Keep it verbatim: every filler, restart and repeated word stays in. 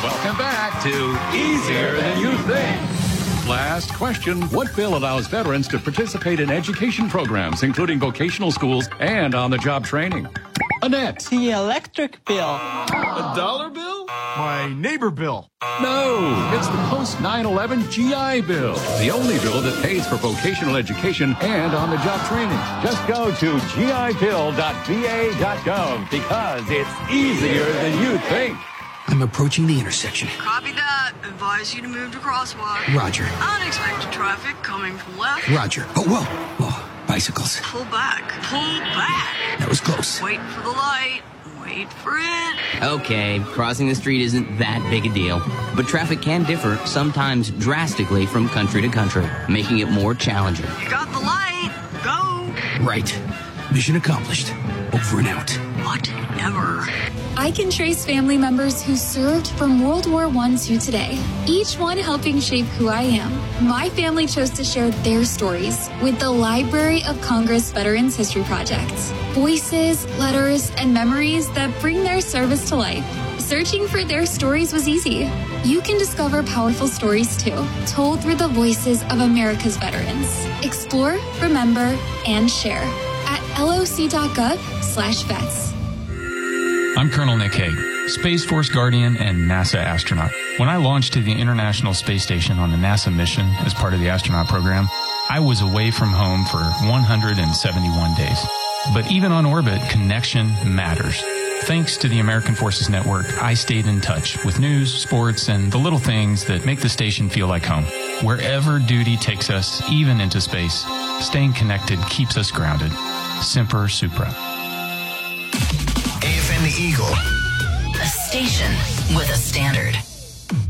Welcome back to Easier Than You Think. Last question. What bill allows veterans to participate in education programs, including vocational schools and on-the-job training? Annette. The electric bill. A dollar bill? My neighbor bill. No, it's the post nine eleven G I Bill, the only bill that pays for vocational education and on-the-job training. Just go to G I bill dot V A dot gov because it's easier than you think. I'm approaching the intersection. Copy that. Advise you to move to crosswalk. Roger. Unexpected traffic coming from left. Roger. Oh, whoa. Whoa. Bicycles. Pull back. Pull back. That was close. Wait for the light. Wait for it. Okay, crossing the street isn't that big a deal. But traffic can differ, sometimes drastically, from country to country, making it more challenging. You got the light. Go. Right. Mission accomplished. Over and out. Whatever. I can trace family members who served from World War One to today, each one helping shape who I am. My family chose to share their stories with the Library of Congress Veterans History Project. Voices, letters, and memories that bring their service to life. Searching for their stories was easy. You can discover powerful stories too, told through the voices of America's veterans. Explore, remember, and share at loc.gov slash vets. I'm Colonel Nick Hague, Space Force Guardian and NASA astronaut. When I launched to the International Space Station on the NASA mission as part of the astronaut program, I was away from home for one hundred seventy-one days. But even on orbit, connection matters. Thanks to the American Forces Network, I stayed in touch with news, sports, and the little things that make the station feel like home. Wherever duty takes us, even into space, staying connected keeps us grounded. Semper Supra. A F M The Eagle. A station with a standard.